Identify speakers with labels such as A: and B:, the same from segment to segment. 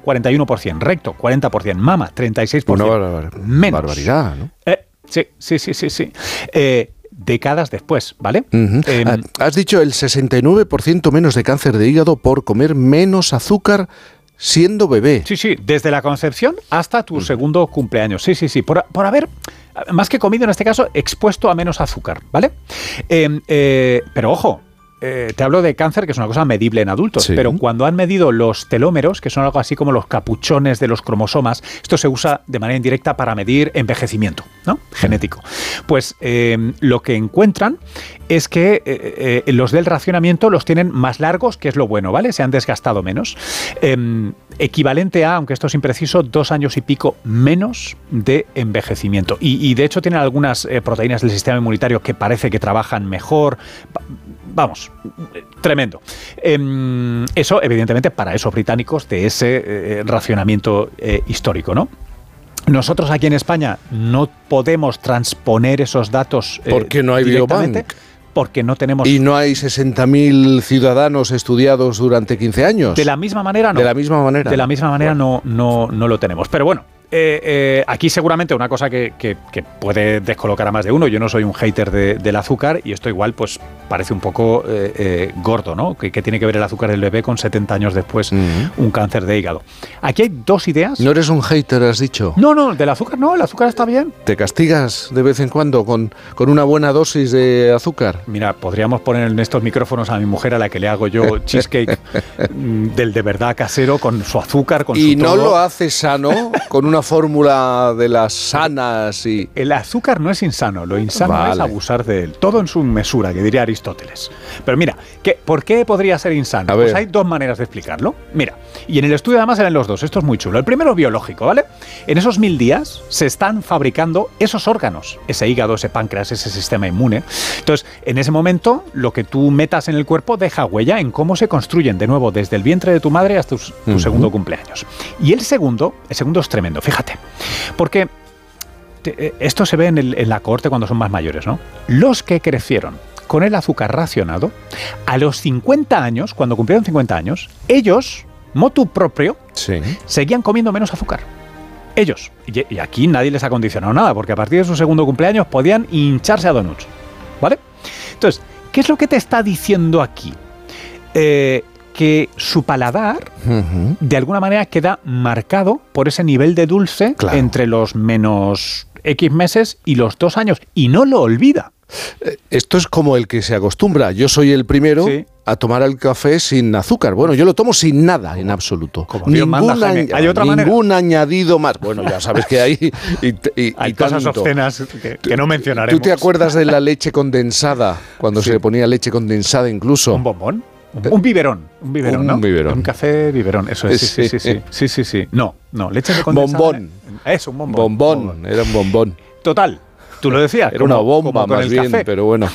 A: 41%, recto 40%, mama 36%.
B: Una
A: menos.
B: Barbaridad, ¿no?
A: Sí. Décadas después, ¿vale?
B: Has dicho el 69% menos de cáncer de hígado por comer menos azúcar siendo bebé.
A: Sí, desde la concepción hasta tu segundo cumpleaños. Sí, por haber, más que comido en este caso, expuesto a menos azúcar, ¿vale? Pero ojo, te hablo de cáncer, que es una cosa medible en adultos, pero cuando han medido los telómeros, que son algo así como los capuchones de los cromosomas, esto se usa de manera indirecta para medir envejecimiento, ¿no? Genético. Pues lo que encuentran es que los del racionamiento los tienen más largos, que es lo bueno, ¿vale? Se han desgastado menos. Equivalente a, aunque esto es impreciso, 2 años y pico menos de envejecimiento. Y de hecho tienen algunas proteínas del sistema inmunitario que parece que trabajan mejor. Vamos, tremendo. Eso, evidentemente, para esos británicos de ese racionamiento histórico, ¿no? Nosotros aquí en España no podemos transponer esos datos
B: porque no hay biobank.
A: Porque no tenemos...
B: Y no hay 60.000 ciudadanos estudiados durante 15 años.
A: De la misma manera, no.
B: De la misma manera.
A: De la misma manera no lo tenemos. Pero bueno, aquí seguramente una cosa que puede descolocar a más de uno. Yo no soy un hater del azúcar y esto igual pues parece un poco gordo, ¿no? ¿Qué tiene que ver el azúcar del bebé con 70 años después un cáncer de hígado? Aquí hay 2 ideas.
B: ¿No eres un hater, has dicho?
A: No, del azúcar no, el azúcar está bien.
B: ¿Te castigas de vez en cuando con una buena dosis de azúcar?
A: Mira, podríamos poner en estos micrófonos a mi mujer a la que le hago yo cheesecake del de verdad casero con su azúcar, con su todo.
B: ¿Y no lo hace sano con una fórmula de las sanas?
A: El azúcar no es insano, lo insano es abusar de él. Todo en su mesura, que diría Aristóteles. Pero mira, ¿por qué podría ser insano? Pues hay 2 maneras de explicarlo. Mira, y en el estudio además eran los 2, esto es muy chulo. El primero biológico, ¿vale? En esos 1000 días se están fabricando esos órganos, ese hígado, ese páncreas, ese sistema inmune. Entonces, en ese momento, lo que tú metas en el cuerpo deja huella en cómo se construyen de nuevo desde el vientre de tu madre hasta tu segundo cumpleaños. Y el segundo es tremendo, fíjate, porque esto se ve en la cohorte cuando son más mayores, ¿no? Los que crecieron con el azúcar racionado, a los 50 años, cuando cumplieron 50 años, ellos, motu propio, seguían comiendo menos azúcar. Ellos. Y aquí nadie les ha condicionado nada, porque a partir de su segundo cumpleaños podían hincharse a donuts, ¿vale? Entonces, ¿qué es lo que te está diciendo aquí? Que su paladar, de alguna manera, queda marcado por ese nivel de dulce entre los menos X meses y los 2 años, y no lo olvida.
B: Esto es como el que se acostumbra. Yo soy el primero a tomar el café sin azúcar. Bueno, yo lo tomo sin nada en absoluto. Ningún añadido más. Bueno, ya sabes que hay...
A: hay cosas obscenas que no mencionaremos.
B: ¿Tú te acuerdas de la leche condensada? Cuando se le ponía leche condensada incluso.
A: ¿Un bombón? Un biberón, ¿no? Un café biberón, eso es, sí. No, leche condensada.
B: Bombón.
A: Eso, un bombón.
B: Era un bombón.
A: Total, tú lo decías.
B: Era una bomba más bien, café. Pero bueno.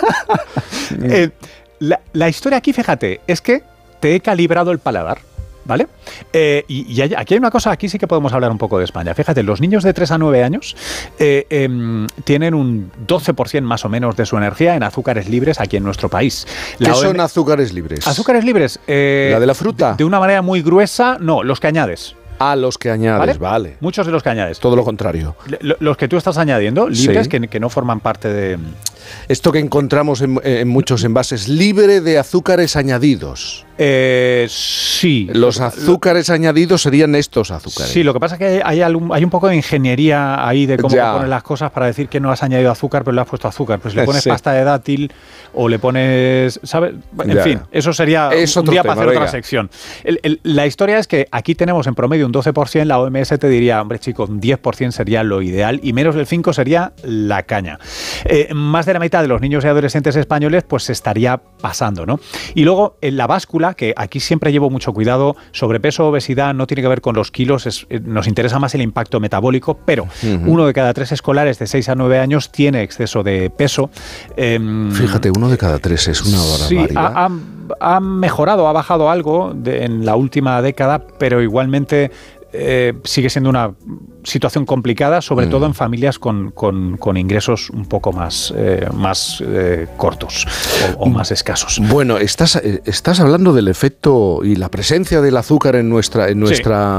A: La historia aquí, fíjate, es que te he calibrado el paladar, ¿vale? Y aquí hay una cosa, aquí sí que podemos hablar un poco de España. Fíjate, los niños de 3 a 9 años tienen un 12% más o menos de su energía en azúcares libres aquí en nuestro país.
B: ¿Qué son azúcares libres?
A: Azúcares libres.
B: ¿La de la fruta?
A: De una manera muy gruesa, no, los que añades.
B: Los que añades, vale.
A: Muchos de los que añades.
B: Todo lo contrario.
A: Los que tú estás añadiendo, libres, que no forman parte de...
B: Esto que encontramos en muchos envases, libre de azúcares añadidos.
A: Sí.
B: Los azúcares añadidos serían estos azúcares.
A: Sí, lo que pasa es que hay un poco de ingeniería ahí de cómo pones las cosas para decir que no has añadido azúcar, pero le has puesto azúcar. Pues le pones pasta de dátil o le pones... ¿sabes? En fin, eso sería un día para hacer otra sección. La historia es que aquí tenemos en promedio un 12%, la OMS te diría, hombre chico, un 10% sería lo ideal y menos del 5% sería la caña. Más de la mitad de los niños y adolescentes españoles pues se estaría pasando, ¿no? Y luego en la báscula, que aquí siempre llevo mucho cuidado, sobrepeso, obesidad, no tiene que ver con los kilos, nos interesa más el impacto metabólico, pero 1 de cada 3 escolares de 6 a 9 años tiene exceso de peso.
B: Fíjate, 1 de cada 3 es una barbaridad.
A: Sí, ha mejorado, ha bajado algo en la última década, pero igualmente sigue siendo una situación complicada, sobre todo en familias con ingresos un poco más cortos o más escasos.
B: Bueno, estás hablando del efecto y la presencia del azúcar en nuestra